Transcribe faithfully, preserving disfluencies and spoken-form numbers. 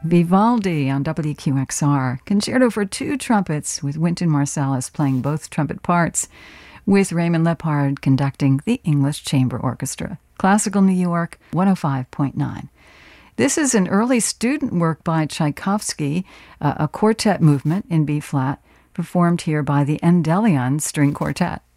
Vivaldi on W Q X R, concerto for two trumpets with Wynton Marsalis playing both trumpet parts, with Raymond Lepard conducting the English Chamber Orchestra. Classical New York, one oh five point nine. This is an early student work by Tchaikovsky, uh, a quartet movement in B-flat, performed here by the Endellion String Quartet.